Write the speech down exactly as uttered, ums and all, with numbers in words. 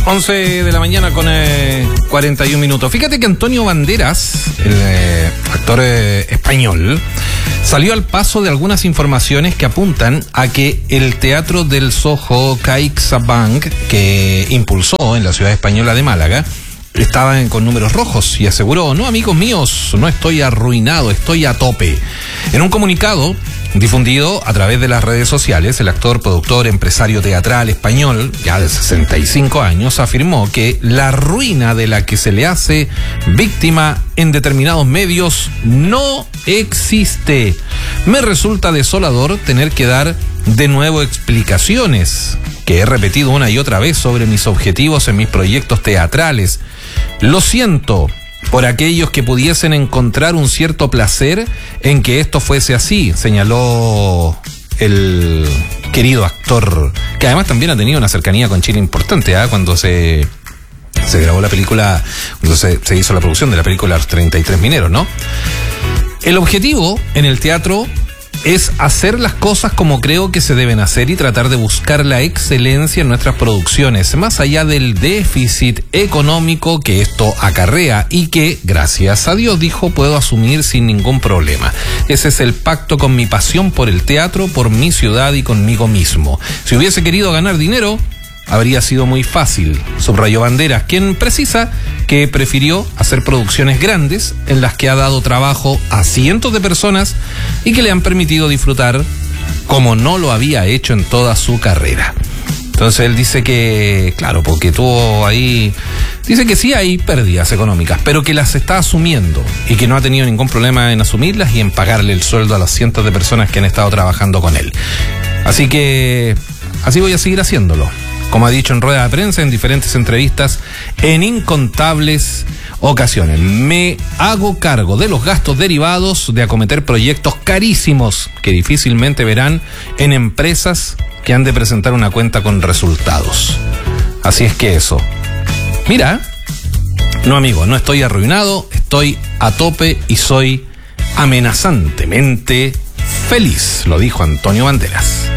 once de la mañana con eh, cuarenta y un minutos. Fíjate que Antonio Banderas, el eh, actor eh, español, salió al paso de algunas informaciones que apuntan a que el Teatro del Soho CaixaBank, que impulsó en la ciudad española de Málaga, estaba en, con números rojos, y aseguró: no, amigos míos, no estoy arruinado, estoy a tope. En un comunicado difundido a través de las redes sociales, el actor, productor, empresario teatral español, ya de sesenta y cinco años, afirmó que la ruina de la que se le hace víctima en determinados medios no existe. Me resulta desolador tener que dar de nuevo explicaciones que he repetido una y otra vez sobre mis objetivos en mis proyectos teatrales. Lo siento por aquellos que pudiesen encontrar un cierto placer en que esto fuese así, señaló el querido actor, que además también ha tenido una cercanía con Chile importante, ¿eh? Cuando se, se grabó la película, cuando se, se hizo la producción de la película Los treinta y tres Mineros, ¿no? El objetivo en el teatro es hacer las cosas como creo que se deben hacer y tratar de buscar la excelencia en nuestras producciones, más allá del déficit económico que esto acarrea y que, gracias a Dios, dijo, puedo asumir sin ningún problema. Ese es el pacto con mi pasión por el teatro, por mi ciudad y conmigo mismo. Si hubiese querido ganar dinero, habría sido muy fácil, subrayó Banderas, quien precisa que prefirió hacer producciones grandes en las que ha dado trabajo a cientos de personas y que le han permitido disfrutar como no lo había hecho en toda su carrera. Entonces él dice que, claro, porque tuvo ahí, dice que sí hay pérdidas económicas, pero que las está asumiendo y que no ha tenido ningún problema en asumirlas y en pagarle el sueldo a las cientos de personas que han estado trabajando con él. Así que así voy a seguir haciéndolo, como ha dicho en rueda de prensa, en diferentes entrevistas, en incontables ocasiones. Me hago cargo de los gastos derivados de acometer proyectos carísimos que difícilmente verán en empresas que han de presentar una cuenta con resultados. Así es que eso. Mira, no, amigo, no estoy arruinado, estoy a tope y soy amenazantemente feliz, lo dijo Antonio Banderas.